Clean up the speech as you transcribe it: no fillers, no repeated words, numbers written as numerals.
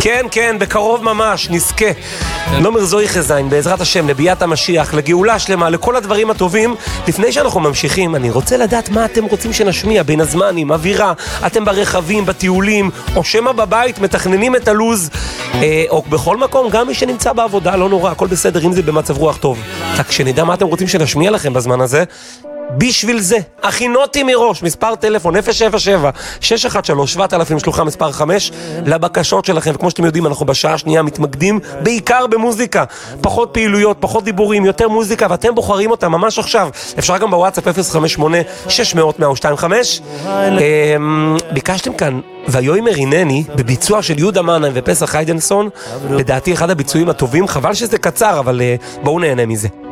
כן, כן, בקרוב ממש, נזכה. נומר זוהי חזיין, בעזרת השם, לביאת המשיח, לגאולה שלמה, לכל הדברים הטובים. לפני שאנחנו ממשיכים, אני רוצה לדעת מה אתם רוצים שנשמיע בין הזמנים, אווירה, אתם ברכבים, בטיולים, או שמה בבית, מתכננים את הלוז, או בכל מקום, גם מי שנמצא בעבודה, לא נורא, הכל בסדר, אם זה במצב רוח טוב. רק שנדע מה אתם רוצים שנשמיע לכם בזמן הזה. בשביל זה, הכינותי מראש, מספר טלפון 077-613-7000, שלוחה מספר 5, לבקשות שלכם. וכמו שאתם יודעים, אנחנו בשעה השנייה מתמקדים בעיקר במוזיקה, פחות פעילויות, פחות דיבורים, יותר מוזיקה, ואתם בוחרים אותה ממש עכשיו. אפשר גם בוואטסאפ 058-600-125. ביקשתם כאן ויאמר הנני, בביצוע של יהודה מנהיים ופסח היידלסון, לדעתי אחד הביצועים הטובים. חבל שזה קצר, אבל בואו נהנה מזה.